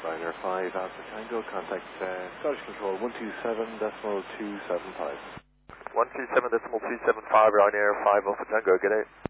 Ryanair 5 Alpha Tango, contact Scottish Control 127.275. 127.275, Ryanair 5 Alpha Tango, good day.